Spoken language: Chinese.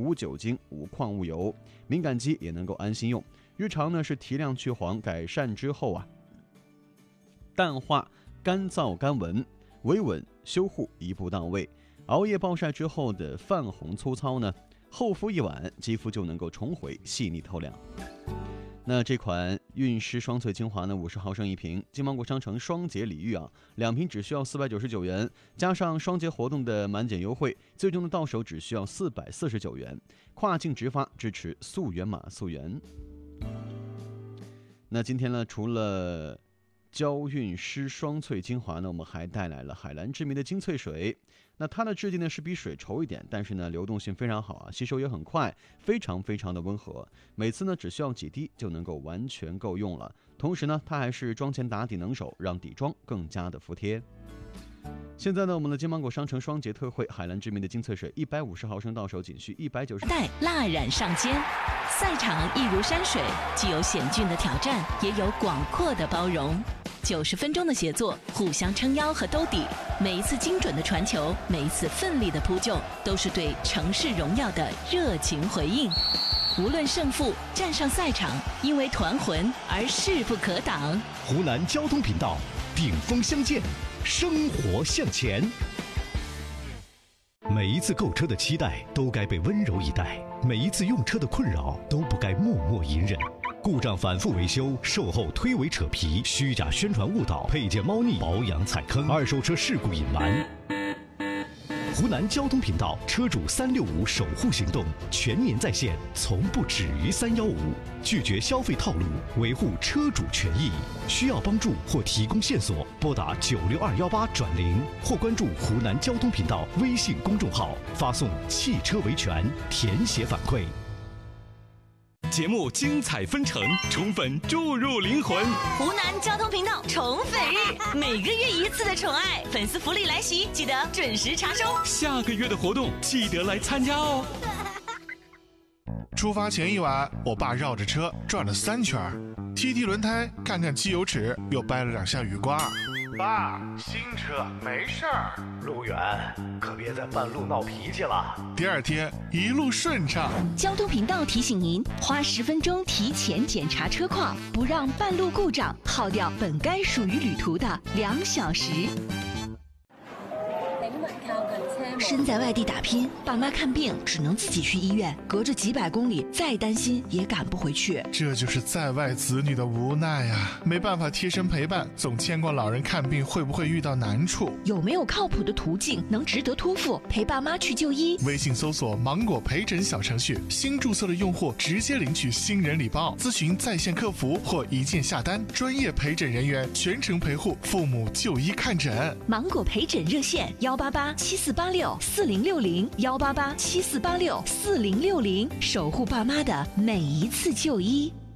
无酒精、无矿物油，敏感肌也能够安心用。日常呢是提亮去黄，改善之后淡化干燥干纹，维稳修护一步到位。熬夜暴晒之后的泛红粗糙呢，厚敷一晚，肌肤就能够重回细腻透亮。那这款韵诗双萃精华呢，50毫升一瓶，金芒果商城双节礼遇2瓶只需要499元，加上双节活动的满减优惠，最终的到手只需要449元。跨境直发，支持溯源码溯源。那今天呢，除了娇韵诗双萃精华呢，我们还带来了海蓝之谜的精粹水。那它的质地呢是比水稠一点，但是呢流动性非常好吸收也很快，非常的温和。每次呢只需要几滴就能够完全够用了。同时呢，它还是妆前打底能手，让底妆更加的服帖。现在呢，我们的金芒果商城双节特惠，海蓝之谜的精粹水150毫升到手仅需190。 带蜡染上肩，赛场一如山水，既有险峻的挑战，也有广阔的包容。90分钟的协作，互相撑腰和兜底，每一次精准的传球，每一次奋力的扑救，都是对城市荣耀的热情回应。无论胜负，站上赛场，因为团魂而势不可挡。 湖南交通频道，顶峰相见，生活向前。每一次购车的期待都该被温柔以待，每一次用车的困扰都不该默默隐忍。故障反复维修，售后推诿扯皮，虚假宣传误导，配件猫腻，保养踩坑，二手车事故隐瞒。湖南交通频道车主365守护行动全年在线，从不止于315，拒绝消费套路，维护车主权益。需要帮助或提供线索，拨打96218+0，或关注湖南交通频道微信公众号，发送“汽车维权”填写反馈。 节目精彩纷呈，宠粉注入灵魂。 湖南交通频道宠粉日，每个月一次的宠爱粉丝福利来袭，记得准时查收。 下个月的活动记得来参加哦。 出发前一晚，我爸绕着车转了3圈，踢轮胎，看看机油尺，又掰了2下雨刮。爸，新车没事儿， 路远可别在半路闹脾气了。 第2天一路顺畅。 交通频道提醒您，花10分钟提前检查车况，不让半路故障耗掉本该属于旅途的2小时。身在外地打拼，爸妈看病只能自己去医院，隔着几百公里，再担心也赶不回去。 这就是在外子女的无奈呀，没办法贴身陪伴，总牵挂老人看病会不会遇到难处。 有没有靠谱的途径能值得托付陪爸妈去就医？ 微信搜索芒果陪诊小程序，新注册的用户直接领取新人礼包，咨询在线客服或一键下单，专业陪诊人员全程陪护父母就医看诊。 芒果陪诊热线18874864060，18874864060，守护爸妈的每一次就医。